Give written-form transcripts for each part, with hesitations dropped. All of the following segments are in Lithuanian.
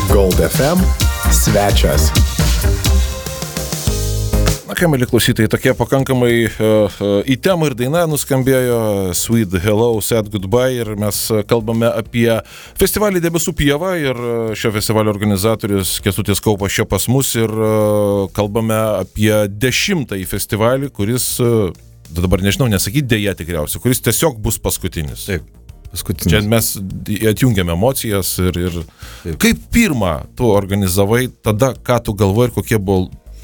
Gold FM svečias. Na ką, mėly klausytojai, tokie pakankamai į temą ir daina nuskambėjo Sweet Hello, Sad Goodbye ir mes kalbame apie festivalį Debesų pieva ir šio festivalio organizatorius Kęstutis Kaupas čia pas mus ir kalbame apie 10-ąjį festivalį, kuris, dabar nežinau, nesakyti dėja tikriausiai, kuris tiesiog bus paskutinis. Taip. Paskutinis. Čia mes atjungiame emocijas ir kaip pirmą tu organizavai, tada ką tu galvoji ir kokie buvo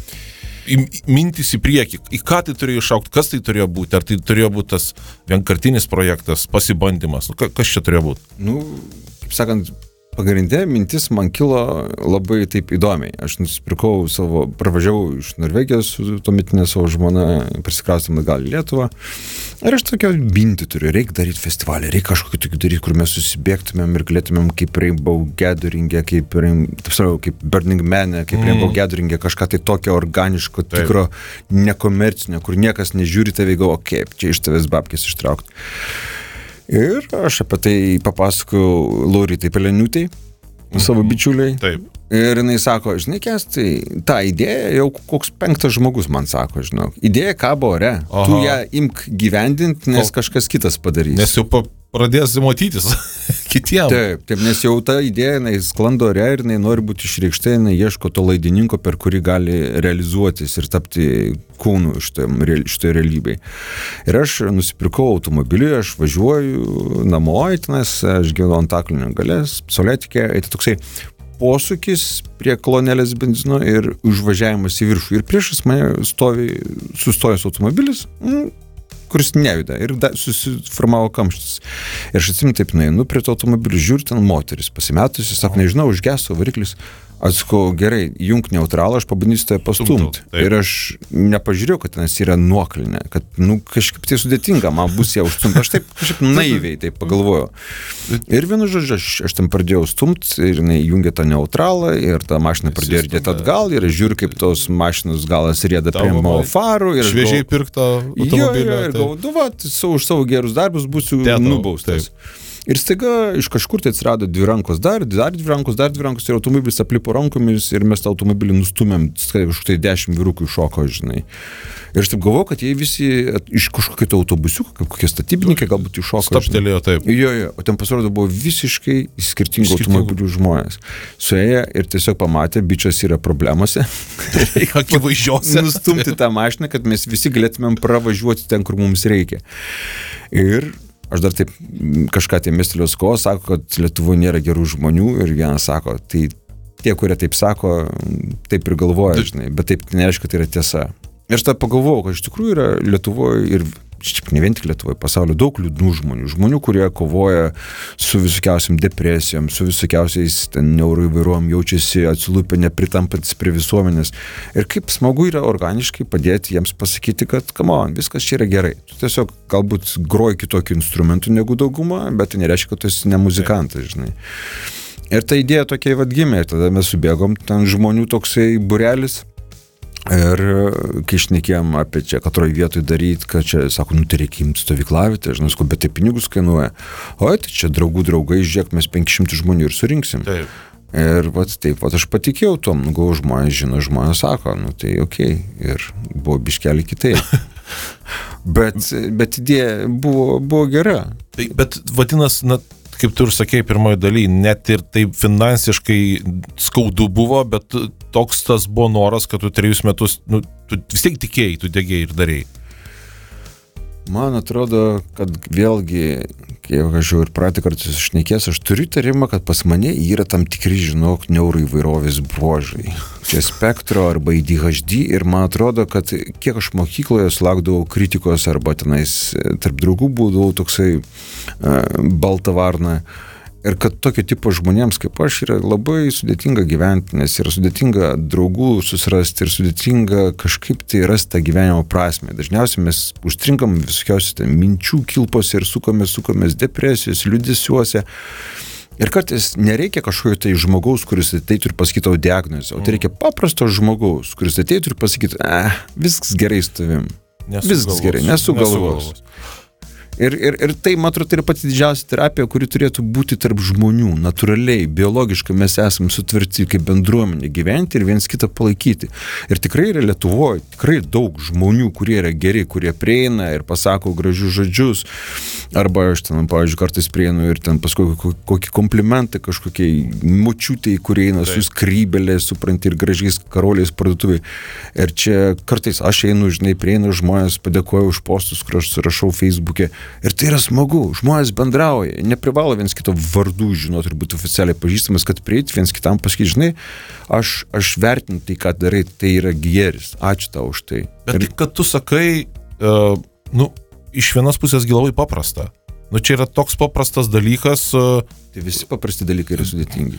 mintis į priekį, į ką tai turėjo išaukti, kas tai turėjo būti, ar tai turėjo būti tas vienkartinis projektas, pasibandymas, kas čia turėjo būti? Kaip sakant, pagrindė mintis man kilo labai taip įdomiai. Aš nusipirkau pravažiavau iš Norvegijos su tuometinė savo žmona, prisikraustėm atgal į Lietuvą. Ir aš tokią mintį turiu, reikia daryti festivalį, reikia kažkokį tokį daryti, kur mes susibėgtumėm ir galėtumėm kaip Rainbow Gathering'e, kaip Burning Man'e, kaip Rainbow Gathering'e, kažką tai tokio organiško, tikro, nekomercinio, kur niekas nežiūri tave, galvo, kaip čia iš tavęs babkės ištraukti. Ir aš apie tai papasakojau Lauritai Peleniūtei, savo bičiuliai. Taip. Ir jinai sako, žinai, Kęstai, tą idėją jau koks 5 žmogus man sako, žinok. Idėja kabo ore. Aha. Tu ją imk gyvendint, nes kažkas kitas padarys. Nes jau pradės matytis kitiem. Taip, nes jau ta idėja, jinai sklando ore ir jinai nori būti išreikšta, jinai ieško to laidininko, per kurį gali realizuotis ir tapti kūnu šitoje realybėje. Ir aš nusipirkau automobilį, aš važiuoju namo, tenais, aš gyvenu Antakalnio galės, Saulėtekė, tai toksai posūkis prie kolonėlės benzino ir užvažiavimas į viršų. Ir priešas mane sustojęs automobilis, kuris nejuda ir susiformavo kamštis. Ir aš atsimenu taip, nueinu prie to automobilio, žiūriu, ten moteris pasimetusi, sako, nežinau, užgeso variklis. Atsakau, gerai, junk neutralą, aš pabandysiu tave pastumti. Ir aš nepažiūrėjau, kad tenas yra nuoklinė, kad, kažkaip tai sudėtinga, man bus ją užstumti. Aš taip kažkaip naiviai taip pagalvojau. Ir vienu žodžiu, aš ten pradėjau stumti ir jinai jungė tą neutralą ir ta mašina pradėjo riedėti atgal ir aš žiūriu, kaip tos mašinos galas rieda prie mano farų. Šviežiai pirkto automobilio. Ir galvoju, už savo gerus darbus būsiu nubaustas. Ir staiga iš kažkur tai atsirado 2 rankos, dar 2 rankos ir automobilis aplipo rankomis ir mes tą automobilį nustumėm, už tai 10 vyrukų iššoko, žinai. Ir aš taip galvoju, kad jie visi iš kažkokio to autobusiuko, kokie statybininkai galbūt iššoko. Staptelėjo, taip. Jo, o ten pasirodo buvo visiškai skirtingų automobilių žmonės. Suėję ir tiesiog pamatė, bičias yra problemose. Akivaizdžiose. Nustumti tą mašiną, kad mes visi galėtumėm pravažiuoti ten, kur mums reikia. Ir aš dar taip kažką tai mestelio sako, kad Lietuvoje nėra gerų žmonių ir vienas sako, tai tie, kurie taip sako, taip ir galvoja, žinai, bet taip nereiškia, kad tai yra tiesa. Ir aš tą pagalvojau, kad iš tikrųjų yra Lietuvoje ir ne vien tik Lietuvoje, pasaulio daug liūdnų žmonių, kurie kovoja su visokiausiam depresijom, su visokiausiais neuroįvairuom, jaučiasi atsilūpę, nepritampantis prie visuomenės. Ir kaip smagu yra organiškai padėti jiems pasakyti, kad, come on, viskas čia yra gerai. Tu tiesiog galbūt groji kitokių instrumentų negu dauguma, bet tai nereiškia, kad tu esi ne muzikantas, žinai. Ir ta idėja tokia gimė, ir tada mes subėgom, ten žmonių toksai būrelis. Ir kai šnekėjom apie čia, katroj vietoj daryti, kad čia, sako, tai reikia imti stovyklavietę, žinai, bet tai pinigus kainuoja. O tai čia draugai, žiūrėk, mes 500 žmonių ir surinksim. Taip. Ir taip, aš patikėjau tom, žmonės žino, žmonės sako, tai okei, ir buvo biškelį kitaip. bet idėja buvo gera. Tai, bet vadinas, kaip tu ir sakei pirmoje dalyje, net ir taip finansiškai skaudu buvo, bet toks tas buvo noras, kad tu 3 metus, tu vis tiek tikėjai, tu degėjai ir darėjai. Man atrodo, kad vėlgi, kai aš jau ir pratį kartus šnekės, aš turiu tarimą, kad pas mane yra tam tikri, neuroįvairovės bruožai. Čia spektro arba ADHD ir man atrodo, kad kiek aš mokykloje sulaukdavau kritikos arba tenais tarp draugų būdavau toksai balta varna. Ir kad tokio tipo žmonėms kaip aš yra labai sudėtinga gyventi, nes yra sudėtinga draugų susirasti ir sudėtinga kažkaip tai rasti tą gyvenimo prasmę. Dažniausiai mes užtrinkam visokiausiose minčių kilpose ir sukomės depresijos, liūdesiuose. Ir kartais nereikia kažkokio tai žmogaus, kuris ateitų ir pasakytų tau diagnozę, o tai reikia paprasto žmogaus, kuris ateitų ir pasakytų, viskas gerai su tavim. Viskas gerai, nesugalvos. Ir tai, man atrodo, tai yra pati didžiausia terapija, kuri turėtų būti tarp žmonių, natūraliai, biologiškai mes esame sutverti kaip bendruomenė gyventi ir viens kitą palaikyti. Ir tikrai yra Lietuvoje, tikrai daug žmonių, kurie yra geri, kurie prieina ir pasako gražius žodžius, arba aš ten, pavyzdžiui, kartais prieinu ir ten paskui kokį komplimentą kažkokiai močiutei, kurie eina su skrybelė, supranti, ir gražiais karoliais parduotuvai. Ir čia kartais aš einu, žinai, prieinu žmonės, padėkoju už postus, kur aš rašau Facebook'e. Ir tai yra smagu, žmonės bendrauja, neprivalo viens kito vardų žinoti ir būti oficialiai pažįstamas, kad prieiti viens kitam pasakyti, žinai, aš vertinu tai, ką darai, tai yra gėris, ačiū tau už tai. Bet tai, kad tu sakai, iš vienos pusės labai paprasta. Čia yra toks paprastas dalykas. Tai visi paprasti dalykai yra sudėtingi.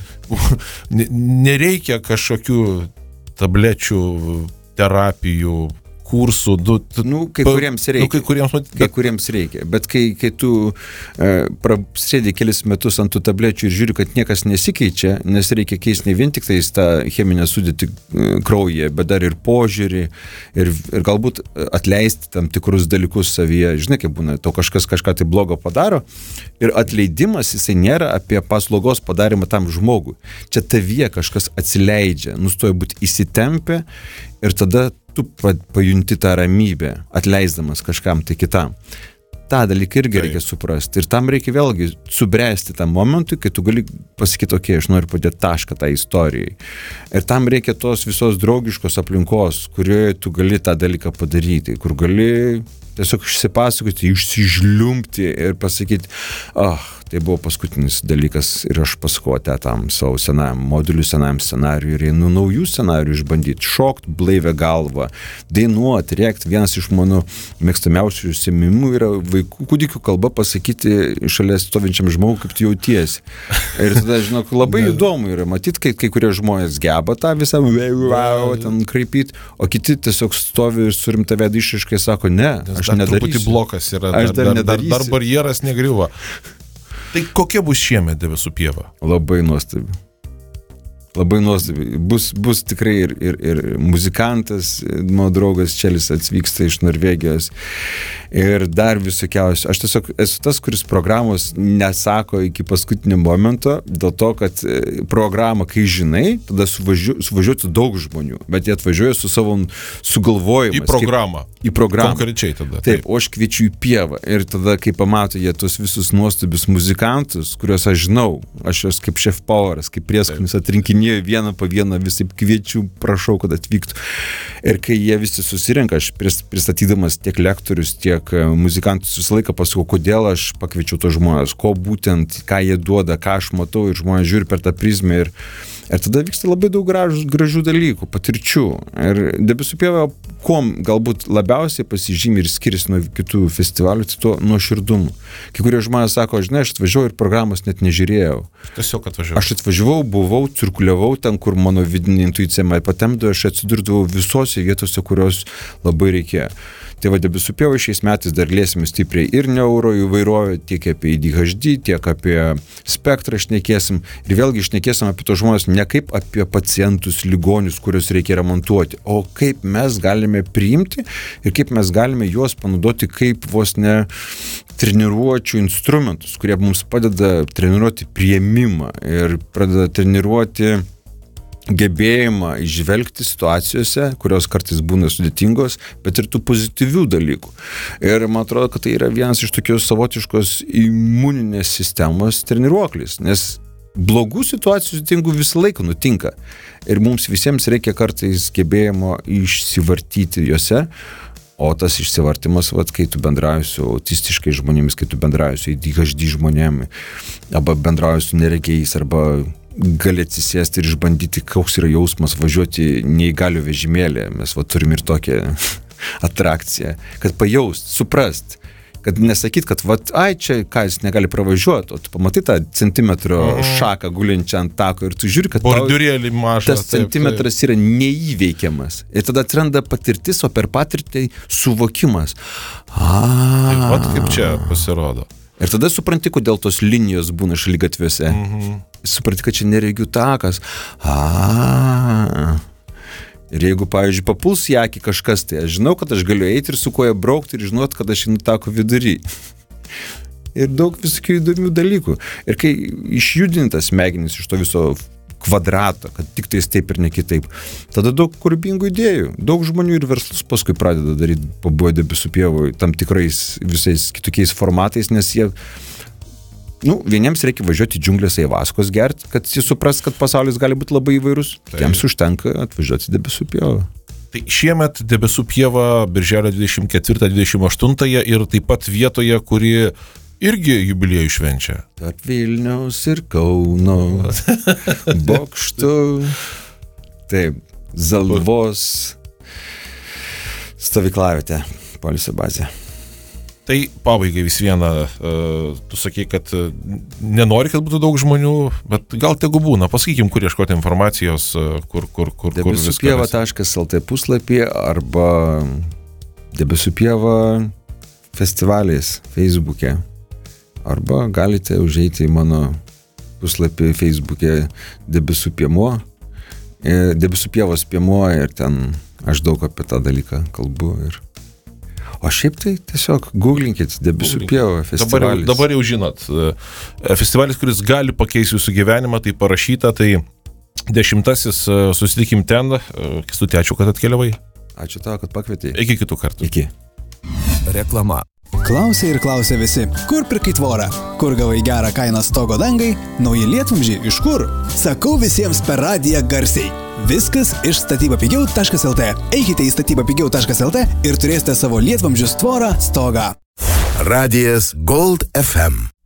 Nereikia kažkokių tablečių, terapijų, kursų. Kai kuriems reikia. Kai kuriems reikia. Bet kai tu sėdi kelis metus ant tų tablečių ir žiūri, kad niekas nesikeičia, nes reikia keisti ne vien tik tai tą cheminę sudėtį kraujyje, bet dar ir požiūrį ir galbūt atleisti tam tikrus dalykus savyje. Žinai, kaip būna, to kažkas kažką tai blogo padaro ir atleidimas, jisai nėra apie paslaugos padarimą tam žmogui. Čia tavyje kažkas atsileidžia, nustoja būti įsitempę ir tada tu pajunti tą ramybę, atleisdamas kažkam tai kitam. tą dalyką irgi reikia suprasti. Ir tam reikia vėlgi subręsti tam momentui, kai tu gali pasakyti, okei, aš noriu padėti tašką tą istorijai. Ir tam reikia tos visos draugiškos aplinkos, kurioje tu gali tą dalyką padaryti, kur gali tiesiog išsipasakoti, išsižliumpti ir pasakyti, tai buvo paskutinis dalykas ir aš pasakau tam savo senam moduliu, senam scenariui ir einu naujų scenarijų išbandyti, šokt blaivę galvą, dainuoti, rėkti. Vienas iš mano mėgstamiausių užsiėmimų yra vaikų kūdikių kalba pasakyti šalia stovinčiam žmogui, kaip tu jautiesi. Ir tada, žinok, labai įdomu yra matyti, kai kurie žmonės geba tą visą ten kraipyti, o kiti tiesiog stovi ir surimta veida išraiškai sako, ne, aš nedarysiu. Truputį blokas yra, dar barjeras negriuva. Tai kokia bus šiemet Debesų pieva? Labai nuostabi. Labai nuostabi. Bus tikrai ir muzikantas, mano draugas Čelis atvyksta iš Norvegijos ir dar visokiausių. Aš tiesiog esu tas, kuris programos nesako iki paskutinio momento, dėl to, kad programą, kai žinai, tada suvažiuotų daug žmonių, bet jie atvažiuoja su savo sugalvojimas. Į programą. Į programą. Konkrečiai tada. Taip, o aš kviečiu į pievą ir tada, kai pamato jie tos visus nuostabius muzikantus, kuriuos aš žinau, aš juos kaip šef poweras, kaip prieskonis atrinkinėjau vieną po vieną, visai kviečiu, prašau, kad atvyktų. Ir kai jie visi susirenka, aš pristatydamas tiek lektorius, tiek muzikantus visą laiką pasakau, kodėl aš pakviečiau tos žmonės, ko būtent, ką jie duoda, ką aš matau ir žmonės žiūri per tą prizmę ir tada vyksta labai daug gražių dalykų, patirčių. Ir Debesų pieva, kuom galbūt labiausiai pasižymi ir skiriasi nuo kitų festivalių, tai to nuoširdumu. Kai kurie žmonės sako, žinai, aš atvažiavau ir programos net nežiūrėjau. Tiesiog atvažiavau. Aš atvažiavau, buvau, cirkuliavau ten, kur mano vidinė intuicija mane patemdavo, aš atsidurdavau visose vietose, kurios labai reikėjo. Tai va, Debesų pieva šiais metais dar liesime stipriai ir neuro įvairovę, tiek apie ADHD, tiek apie spektrą šnekėsim. Ir vėlgi šnekėsim apie tos žmonės ne kaip apie pacientus, ligonius, kuriuos reikia remontuoti, o kaip mes galime priimti ir kaip mes galime juos panaudoti kaip vos ne treniruočių instrumentus, kurie mums padeda treniruoti priėmimą ir pradeda treniruoti gebėjimą išvelgti situacijose, kurios kartais būna sudėtingos, bet ir tų pozityvių dalykų. Ir man atrodo, kad tai yra vienas iš tokios savotiškos imuninės sistemos treniruoklis, nes blogų situacijų sudėtingų visą laiką nutinka. Ir mums visiems reikia kartais gebėjimo išsivartyti juose, o tas išsivartimas, kai tu bendrauji su autistiškai žmonėmis, kai tu bendrauji su ADHD žmonėmis, arba bendrauji su neregiais, arba gali atsisėsti ir išbandyti, koks yra jausmas važiuoti neįgalių vežimėlį. Mes turim ir tokią atrakciją, kad pajaust, suprast, kad nesakyt, kad čia ką jis negali pravažiuoti, o tu pamatai tą centimetro šaką gulinčią ant tako ir tu žiūri, kad bordurėlį mažas, tas centimetras yra neįveikiamas. Ir tada atsiranda patirtis, o per patirtį suvokimas. Vat kaip čia pasirodo. Ir tada supranti, kodėl tos linijos būna šaligatviuose. Supranti, kad čia neregių takas. Ir jeigu, pavyzdžiui, papuls į akį kažkas, tai aš žinau, kad aš galiu eiti ir su koja braukti ir žinot, kad aš einu tako vidury. Ir daug visokių įdomių dalykų. Ir kai išjudintas smegenis iš to viso kvadrato, kad tik tais taip ir ne kitaip, tada daug kūrybingų idėjų. Daug žmonių ir verslus paskui pradeda daryti pabuvoję debesų pievoj tam tikrais visais kitokiais formatais, nes jie, vieniems reikia važiuoti į džiunglės Aivaskos gerti, kad jis supras, kad pasaulis gali būti labai įvairus. Tiems užtenka atvažiuoti į debesų pievą. Tai šiemet debesų pieva birželio 24-28 ir taip pat vietoje, kuri irgi jubiliejų švenčia. Tarp Vilniaus ir Kauno bokštų, taip, Zalvos stovyklavietė, poilsio bazė. Tai pabaigai vis viena, tu sakei, kad nenori, kad būtų daug žmonių, bet gal tegu būna, pasakykim, kur ieškoti informacijos, kur Debesųpieva.lt puslapyje arba Debesų pieva festivalis Facebook'e. Arba galite užeiti į mano puslapį Facebook'e Debesų piemuo, Debesų pievos piemuo ir ten aš daug apie tą dalyką kalbu. O šiaip tai tiesiog googlinkit Debesų pieva festivalis. Dabar jau žinot, festivalis, kuris gali pakeisti jūsų gyvenimą, tai parašyta, tai 10. susitikim ten. Kęstuti, ačiū, kad atkeliavai. Ačiū tau, kad pakvietei. Iki kitų kartų. Iki. Reklama. Klausia ir klausia visi, kur pirkai tvorą, kur gavai gerą kainą stogo dangai, nauji lietvamzdžiai, iš kur? Sakau visiems per radiją garsiai. Viskas iš statybapigiau.lt. Eikite į statybapigiau.lt ir turėsite savo lietvamzdžius tvorą stogą. Radijas Gold FM.